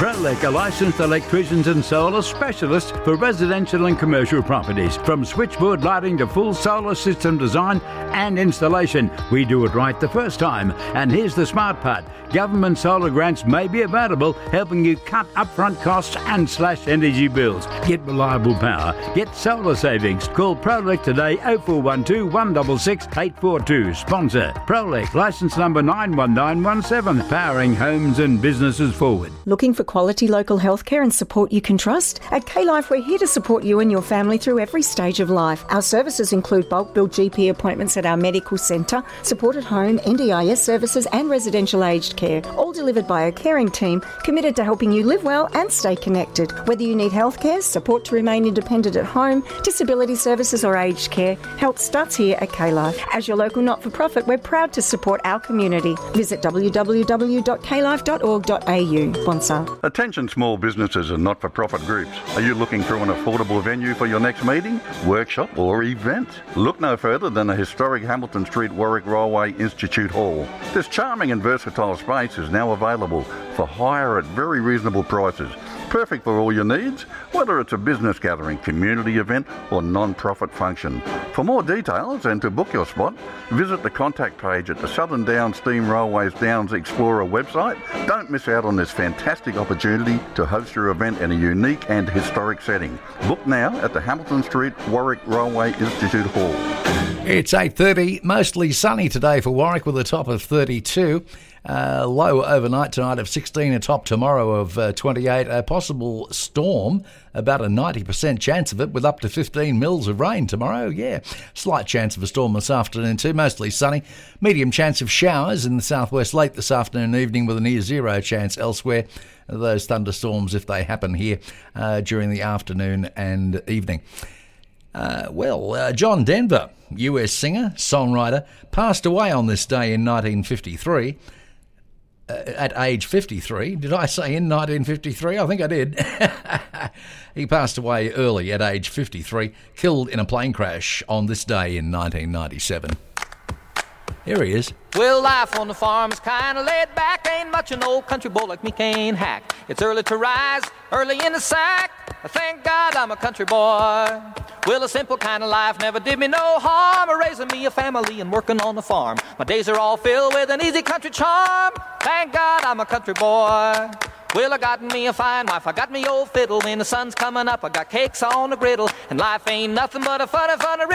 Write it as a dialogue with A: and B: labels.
A: Prolec are licensed electricians and solar specialists for residential and commercial properties. From switchboard lighting to full solar system design and installation, we do it right the first time. And here's the smart part. Government solar grants may be available, helping you cut upfront costs and slash energy bills. Get reliable power. Get solar savings. Call Prolec today, 0412 166 842. Sponsor Prolec, licence number 91917, powering homes and businesses forward.
B: Looking for quality local healthcare and support you can trust? At K-Life, we're here to support you and your family through every stage of life. Our services include bulk bill GP appointments at our medical centre, support at home, NDIS services and residential aged care, all delivered by a caring team committed to helping you live well and stay connected. Whether you need healthcare, support to remain independent at home, disability services or aged care, help starts here at K-Life. As your local not-for-profit, we're proud to support our community. Visit www.klife.org.au. Sponsor.
C: Attention small businesses and not-for-profit groups. Are you looking for an affordable venue for your next meeting, workshop or event? Look no further than the historic Hamilton Street Warwick Railway Institute Hall. This charming and versatile space is now available for hire at very reasonable prices. Perfect for all your needs, whether it's a business gathering, community event or non-profit function. For more details and to book your spot, visit the contact page at the Southern Downs Steam Railways Downs Explorer website. Don't miss out on this fantastic opportunity to host your event in a unique and historic setting. Book now at the Hamilton Street Warwick Railway Institute Hall.
D: It's 8:30, mostly sunny today for Warwick with a top of 32. Low overnight tonight of 16, a top tomorrow of 28. A possible storm, about a 90% chance of it, with up to 15 mils of rain tomorrow. Yeah, slight chance of a storm this afternoon too, mostly sunny. Medium chance of showers in the southwest late this afternoon and evening, with a near zero chance elsewhere. Those thunderstorms, if they happen here, during the afternoon and evening. John Denver, US singer, songwriter, passed away on this day in 1953. At age 53. Did I say in 1953? I think I did. He passed away early at age 53, killed in a plane crash on this day in 1997. Here he is.
E: Well, life on the farm is kind of laid back. Ain't much an old country boy like me can't hack. It's early to rise, early in the sack. Thank God I'm a country boy. Well, a simple kind of life never did me no harm. Raising me a family and working on the farm. My days are all filled with an easy country charm. Thank God I'm a country boy. Well, I got me a fine wife, I got me old fiddle. When the sun's coming up, I got cakes on the griddle. And life ain't nothing but a funny